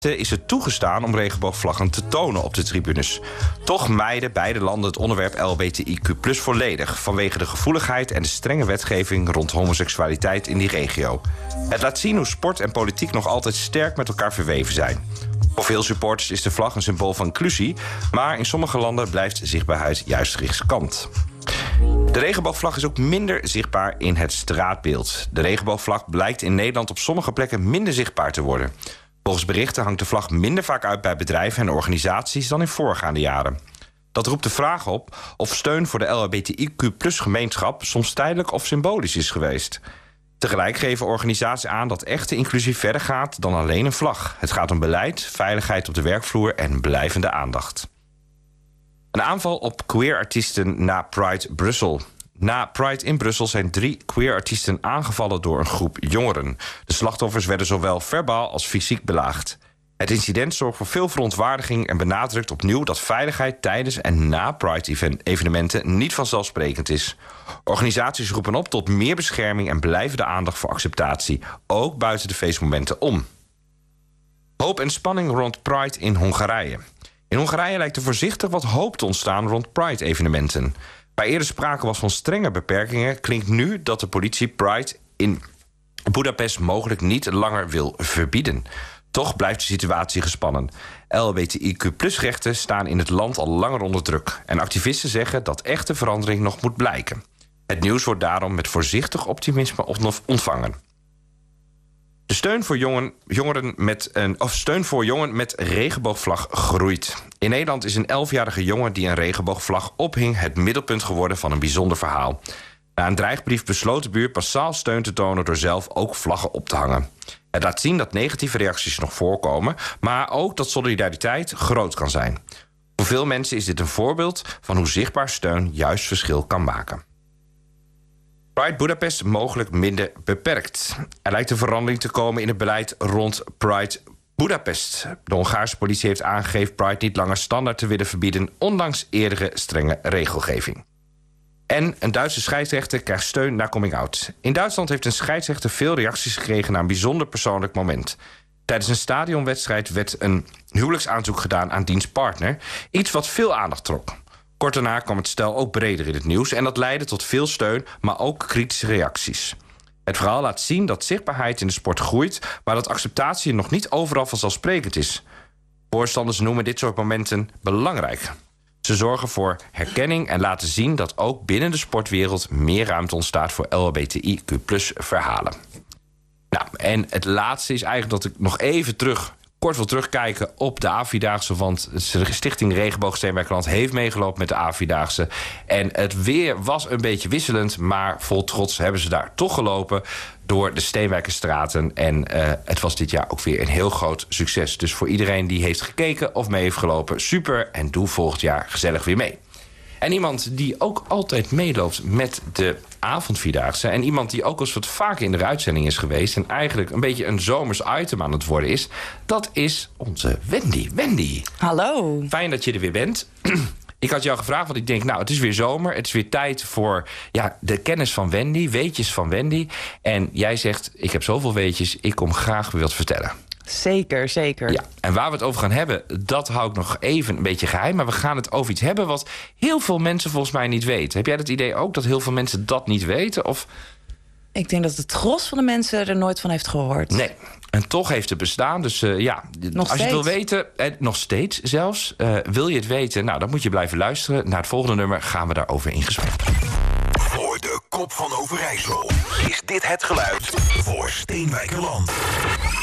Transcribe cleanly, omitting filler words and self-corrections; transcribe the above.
is het toegestaan om regenboogvlaggen te tonen op de tribunes. Toch mijden beide landen het onderwerp LHBTIQ+ volledig, vanwege de gevoeligheid en de strenge wetgeving rond homoseksualiteit in die regio. Het laat zien hoe sport en politiek nog altijd sterk met elkaar verweven zijn. Voor veel supporters is de vlag een symbool van inclusie, maar in sommige landen blijft zichtbaarheid juist riskant. De regenboogvlag is ook minder zichtbaar in het straatbeeld. De regenboogvlag blijkt in Nederland op sommige plekken minder zichtbaar te worden. Volgens berichten hangt de vlag minder vaak uit bij bedrijven en organisaties dan in voorgaande jaren. Dat roept de vraag op of steun voor de LHBTIQ+-gemeenschap soms tijdelijk of symbolisch is geweest. Tegelijk geven organisaties aan dat echte inclusie verder gaat dan alleen een vlag. Het gaat om beleid, veiligheid op de werkvloer en blijvende aandacht. Een aanval op queer-artiesten na Pride Brussel. Na Pride in Brussel zijn 3 queer-artiesten aangevallen door een groep jongeren. De slachtoffers werden zowel verbaal als fysiek belaagd. Het incident zorgt voor veel verontwaardiging en benadrukt opnieuw dat veiligheid tijdens en na Pride-evenementen niet vanzelfsprekend is. Organisaties roepen op tot meer bescherming en blijvende aandacht voor acceptatie, ook buiten de feestmomenten om. Hoop en spanning rond Pride in Hongarije. In Hongarije lijkt er voorzichtig wat hoop te ontstaan rond Pride-evenementen. Waar eerder sprake was van strenge beperkingen, klinkt nu dat de politie Pride in Budapest mogelijk niet langer wil verbieden. Toch blijft de situatie gespannen. LHBTIQ+-rechten staan in het land al langer onder druk. En activisten zeggen dat echte verandering nog moet blijken. Het nieuws wordt daarom met voorzichtig optimisme ontvangen. De steun voor jongen met regenboogvlag groeit. In Nederland is een 11-jarige jongen die een regenboogvlag ophing het middelpunt geworden van een bijzonder verhaal. Na een dreigbrief besloot de buurt massaal steun te tonen door zelf ook vlaggen op te hangen. Het laat zien dat negatieve reacties nog voorkomen, maar ook dat solidariteit groot kan zijn. Voor veel mensen is dit een voorbeeld van hoe zichtbaar steun juist verschil kan maken. Pride Budapest mogelijk minder beperkt. Er lijkt een verandering te komen in het beleid rond Pride Budapest. De Hongaarse politie heeft aangegeven Pride niet langer standaard te willen verbieden, ondanks eerdere strenge regelgeving. En een Duitse scheidsrechter krijgt steun na coming-out. In Duitsland heeft een scheidsrechter veel reacties gekregen na een bijzonder persoonlijk moment. Tijdens een stadionwedstrijd werd een huwelijksaanzoek gedaan aan diens partner, iets wat veel aandacht trok. Kort daarna kwam het stel ook breder in het nieuws en dat leidde tot veel steun, maar ook kritische reacties. Het verhaal laat zien dat zichtbaarheid in de sport groeit, maar dat acceptatie nog niet overal vanzelfsprekend is. Voorstanders noemen dit soort momenten belangrijk. Ze zorgen voor herkenning en laten zien dat ook binnen de sportwereld meer ruimte ontstaat voor LHBTIQ+-verhalen. Nou, en het laatste is eigenlijk dat ik nog even kort wil terugkijken op de A-vierdaagse, want de Stichting Regenboog Steenwijkerland heeft meegelopen met de A-vierdaagse. En het weer was een beetje wisselend, maar vol trots hebben ze daar toch gelopen door de Steenwijkerstraten. En het was dit jaar ook weer een heel groot succes. Dus voor iedereen die heeft gekeken of mee heeft gelopen, super, en doe volgend jaar gezellig weer mee. En iemand die ook altijd meeloopt met de avondvierdaagse, en iemand die ook eens wat vaker in de uitzending is geweest en eigenlijk een beetje een zomers item aan het worden is, dat is onze Wendy. Wendy. Hallo. Fijn dat je er weer bent. Ik had jou gevraagd, want ik denk, nou, het is weer zomer. Het is weer tijd voor de kennis van Wendy, weetjes van Wendy. En jij zegt, ik heb zoveel weetjes, ik kom graag weer wat vertellen. Zeker, zeker. Ja, en waar we het over gaan hebben, dat hou ik nog even een beetje geheim. Maar we gaan het over iets hebben wat heel veel mensen volgens mij niet weten. Heb jij het idee ook dat heel veel mensen dat niet weten? Of? Ik denk dat het gros van de mensen er nooit van heeft gehoord. Nee, en toch heeft het bestaan. Dus als je het wil weten, nog steeds zelfs, wil je het weten, nou, dan moet je blijven luisteren. Naar het volgende nummer gaan we daarover in gesprek. Voor de kop van Overijssel is dit het geluid voor Steenwijkerland.